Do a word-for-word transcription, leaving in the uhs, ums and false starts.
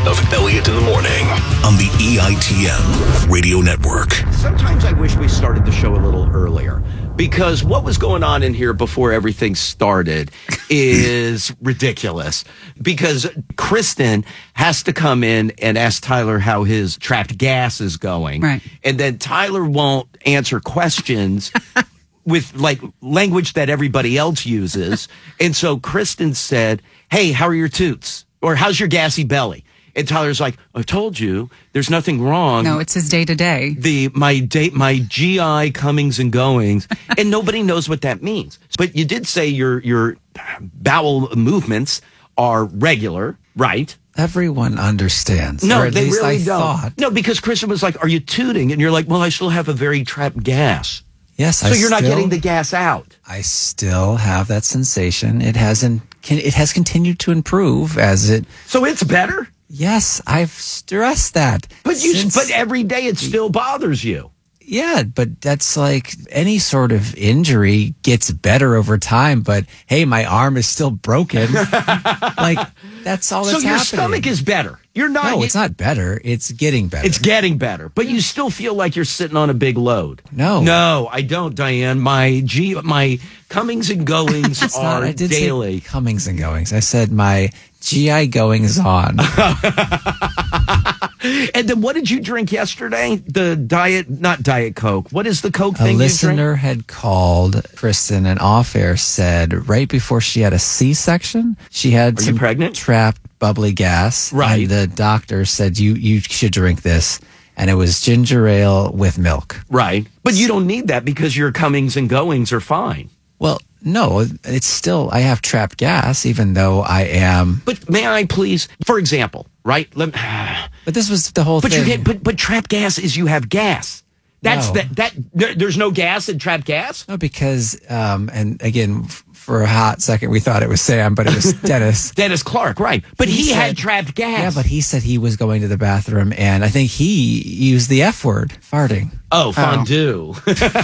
of Elliott in the Morning on the E I T M Radio Network. Sometimes I wish we started the show a little earlier because what was going on in here before everything started is ridiculous. Because Kristen has to come in and ask Tyler how his trapped gas is going. Right. And then Tyler won't answer questions with like language that everybody else uses. And so Kristen said, hey, how are your toots? Or how's your gassy belly? And Tyler's like, I've told you, there's nothing wrong. No, it's his day to day. The my date, my G I comings and goings, and nobody knows what that means. But you did say your your bowel movements are regular, right? Everyone understands. No, or at they least really I don't. Thought. No, because Kristen was like, "Are you tooting?" And you're like, "Well, I still have a very trapped gas." Yes, so I you're not still, getting the gas out. I still have that sensation. It hasn't. Can, it has continued to improve as it. So it's better. Yes, I've stressed that. But you, since, but every day it still bothers you. Yeah, but that's like any sort of injury gets better over time. But hey, my arm is still broken. Like that's all that's so your happening. stomach is better. You're not. No, it's not better. It's getting better. It's getting better, but you still feel like you're sitting on a big load. No, no, I don't, Diane. My G, my comings and goings are not, I did daily. Say comings and goings. I said my G I goings on. And then what did you drink yesterday? The diet, not Diet Coke. What is the Coke A thing you listener drink? had called Kristen and off air said right before she had a C-section, she had Are some you pregnant? trapped bubbly gas. Right. And the doctor said you you should drink this. And it was ginger ale with milk. Right. But you don't need that because your comings and goings are fine. Well, no, it's still, I have trapped gas, even though I am. But may I please, for example, right? Let, but this was the whole but thing. You get, but, but trapped gas is you have gas. That's No. that, that, there, there's no gas in trapped gas? No, because, um, and again, f- for a hot second, we thought it was Sam, but it was Dennis. Dennis Clark, right. But he, He had said- trapped gas. Yeah, but he said he was going to the bathroom, and I think he used the F word, farting. Oh, fondue.